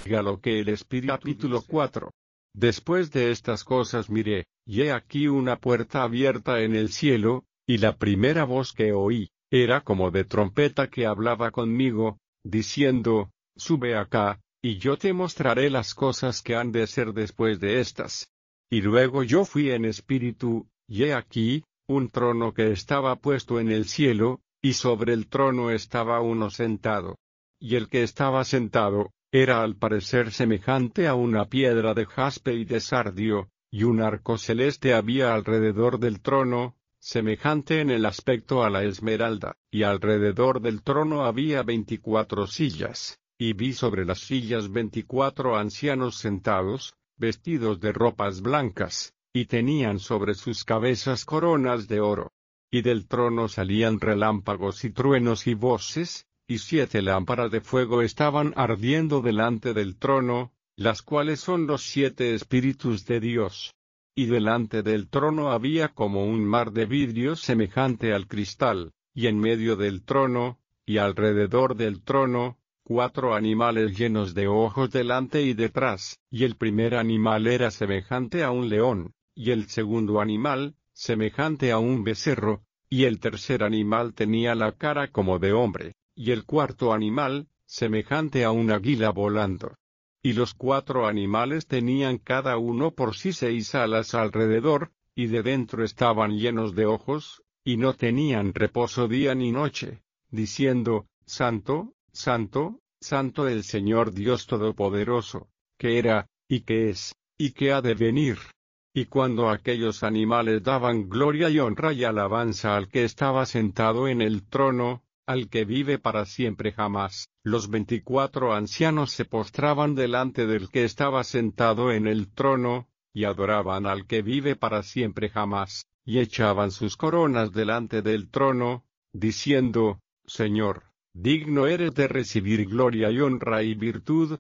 lo que el Espíritu capítulo 4. Después de estas cosas miré, y he aquí una puerta abierta en el cielo, y la primera voz que oí, era como de trompeta que hablaba conmigo, diciendo, sube acá, y yo te mostraré las cosas que han de ser después de estas. Y luego yo fui en espíritu, y he aquí, un trono que estaba puesto en el cielo, y sobre el trono estaba uno sentado. Y el que estaba sentado, era al parecer semejante a una piedra de jaspe y de sardio, y un arco celeste había alrededor del trono, semejante en el aspecto a la esmeralda, y alrededor del trono había 24 sillas, y vi sobre las sillas 24 ancianos sentados, vestidos de ropas blancas, y tenían sobre sus cabezas coronas de oro. Y del trono salían relámpagos y truenos y voces, y 7 lámparas de fuego estaban ardiendo delante del trono, las cuales son los 7 espíritus de Dios. Y delante del trono había como un mar de vidrio semejante al cristal, y en medio del trono, y alrededor del trono, 4 animales llenos de ojos delante y detrás, y el primer animal era semejante a un león, y el segundo animal, semejante a un becerro, y el tercer animal tenía la cara como de hombre, y el cuarto animal, semejante a un águila volando. Y los 4 animales tenían cada uno por sí 6 alas alrededor, y de dentro estaban llenos de ojos, y no tenían reposo día ni noche, diciendo, Santo, Santo, Santo el Señor Dios Todopoderoso, que era, y que es, y que ha de venir. Y cuando aquellos animales daban gloria y honra y alabanza al que estaba sentado en el trono, al que vive para siempre jamás, los 24 ancianos se postraban delante del que estaba sentado en el trono, y adoraban al que vive para siempre jamás, y echaban sus coronas delante del trono, diciendo, Señor, digno eres de recibir gloria y honra y virtud,